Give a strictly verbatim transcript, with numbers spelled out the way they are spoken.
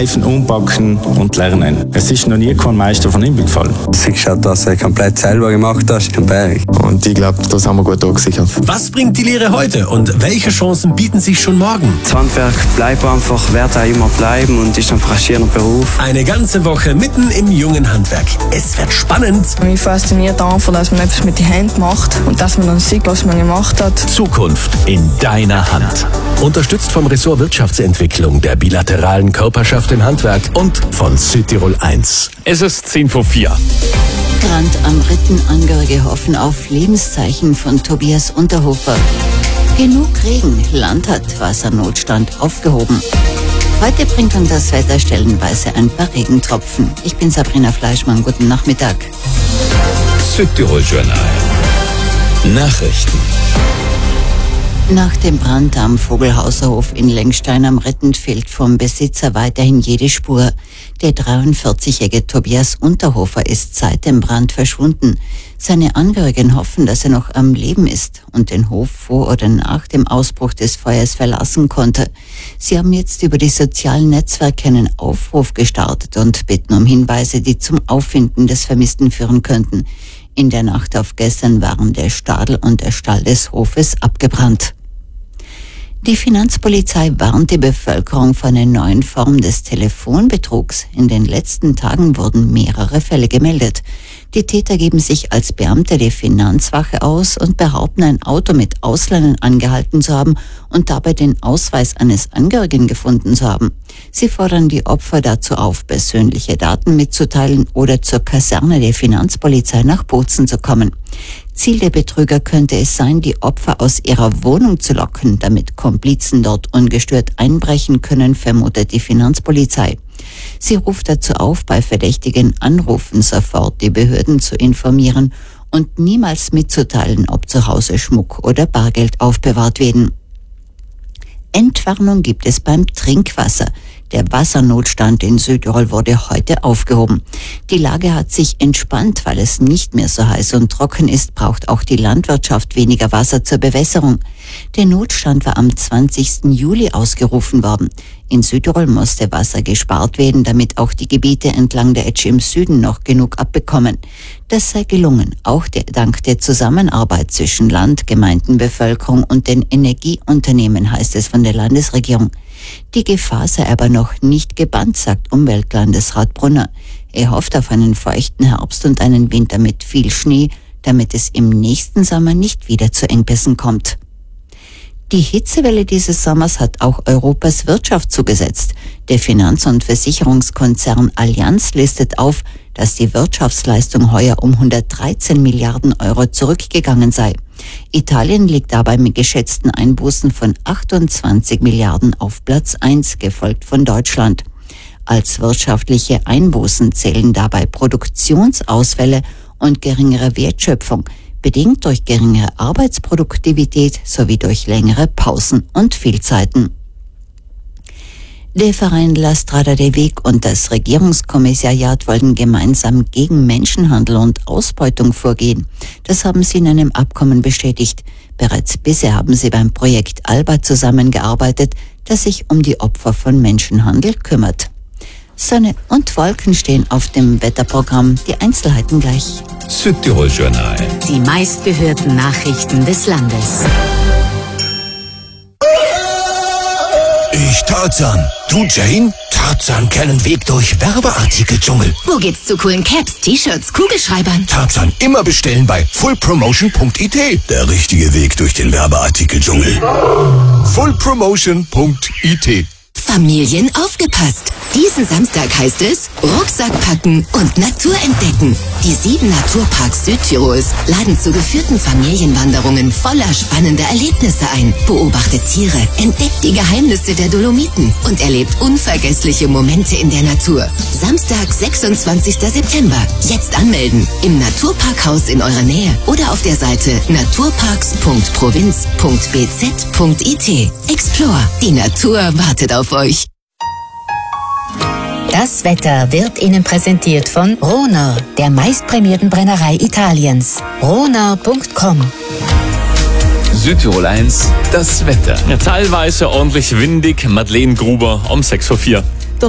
Helfen, umpacken und lernen. Es ist noch nie kein Meister von ihm gefallen. Siehst du, dass er komplett selber gemacht hat, im Berg. Und ich glaube, das haben wir gut abgesichert. Was bringt die Lehre heute und welche Chancen bieten sich schon morgen? Das Handwerk bleibt einfach, wird auch immer bleiben und ist ein faszinierender Beruf. Eine ganze Woche mitten im jungen Handwerk. Es wird spannend. Mich fasziniert einfach, dass man etwas mit den Händen macht und dass man dann sieht, was man gemacht hat. Zukunft in deiner Hand. Unterstützt vom Ressort Wirtschaftsentwicklung, der bilateralen Körperschaft im Handwerk und von Südtirol eins. Es ist zehn vor vier. Brand am Ritten. Angehörige hoffen auf Lebenszeichen von Tobias Unterhofer. Genug Regen. Land hat Wassernotstand aufgehoben. Heute bringt uns das Wetter stellenweise ein paar Regentropfen. Ich bin Sabrina Fleischmann. Guten Nachmittag. Südtirol Journal. Nachrichten. Nach dem Brand am Vogelhauserhof in Lengstein am Ritten fehlt vom Besitzer weiterhin jede Spur. Der dreiundvierzigjährige Tobias Unterhofer ist seit dem Brand verschwunden. Seine Angehörigen hoffen, dass er noch am Leben ist und den Hof vor oder nach dem Ausbruch des Feuers verlassen konnte. Sie haben jetzt über die sozialen Netzwerke einen Aufruf gestartet und bitten um Hinweise, die zum Auffinden des Vermissten führen könnten. In der Nacht auf gestern waren der Stadel und der Stall des Hofes abgebrannt. Die Finanzpolizei warnt die Bevölkerung vor einer neuen Form des Telefonbetrugs. In den letzten Tagen wurden mehrere Fälle gemeldet. Die Täter geben sich als Beamte der Finanzwache aus und behaupten, ein Auto mit Ausländern angehalten zu haben und dabei den Ausweis eines Angehörigen gefunden zu haben. Sie fordern die Opfer dazu auf, persönliche Daten mitzuteilen oder zur Kaserne der Finanzpolizei nach Bozen zu kommen. Ziel der Betrüger könnte es sein, die Opfer aus ihrer Wohnung zu locken, damit Komplizen dort ungestört einbrechen können, vermutet die Finanzpolizei. Sie ruft dazu auf, bei verdächtigen Anrufen sofort die Behörden zu informieren und niemals mitzuteilen, ob zu Hause Schmuck oder Bargeld aufbewahrt werden. Entwarnung gibt es beim Trinkwasser. Der Wassernotstand in Südtirol wurde heute aufgehoben. Die Lage hat sich entspannt, weil es nicht mehr so heiß und trocken ist, braucht auch die Landwirtschaft weniger Wasser zur Bewässerung. Der Notstand war am zwanzigsten Juli ausgerufen worden. In Südtirol musste Wasser gespart werden, damit auch die Gebiete entlang der Etsch im Süden noch genug abbekommen. Das sei gelungen, auch der, dank der Zusammenarbeit zwischen Land, Gemeinden, Bevölkerung und den Energieunternehmen, heißt es von der Landesregierung. Die Gefahr sei aber noch nicht gebannt, sagt Umweltlandesrat Brunner. Er hofft auf einen feuchten Herbst und einen Winter mit viel Schnee, damit es im nächsten Sommer nicht wieder zu Engpässen kommt. Die Hitzewelle dieses Sommers hat auch Europas Wirtschaft zugesetzt. Der Finanz- und Versicherungskonzern Allianz listet auf, dass die Wirtschaftsleistung heuer um hundertdreizehn Milliarden Euro zurückgegangen sei. Italien liegt dabei mit geschätzten Einbußen von achtundzwanzig Milliarden auf Platz eins, gefolgt von Deutschland. Als wirtschaftliche Einbußen zählen dabei Produktionsausfälle und geringere Wertschöpfung, bedingt durch geringere Arbeitsproduktivität sowie durch längere Pausen und Fehlzeiten. Der Verein La Strada de Weg und das Regierungskommissariat wollen gemeinsam gegen Menschenhandel und Ausbeutung vorgehen. Das haben sie in einem Abkommen bestätigt. Bereits bisher haben sie beim Projekt ALBA zusammengearbeitet, das sich um die Opfer von Menschenhandel kümmert. Sonne und Wolken stehen auf dem Wetterprogramm. Die Einzelheiten gleich. Südtirol Journal. Die meistgehörten Nachrichten des Landes. Ich Tarzan. Du Jane? Tarzan kennen Weg durch Werbeartikel-Dschungel. Wo geht's zu coolen Caps, T-Shirts, Kugelschreibern? Tarzan immer bestellen bei full promotion punkt i t. Der richtige Weg durch den Werbeartikel-Dschungel. full promotion punkt i t. Familien aufgepasst! Diesen Samstag heißt es Rucksack packen und Natur entdecken. Die sieben Naturparks Südtirols laden zu geführten Familienwanderungen voller spannender Erlebnisse ein. Beobachtet Tiere, entdeckt die Geheimnisse der Dolomiten und erlebt unvergessliche Momente in der Natur. Samstag, sechsundzwanzigsten September. Jetzt anmelden im Naturparkhaus in eurer Nähe oder auf der Seite naturparks punkt provinz punkt b z punkt i t. Explore, die Natur wartet auf euch. Das Wetter wird Ihnen präsentiert von Rohner, der meistprämierten Brennerei Italiens. rohner punkt com. Südtirol eins, das Wetter. Ja, teilweise ordentlich windig. Madeleine Gruber um sechs vor vier.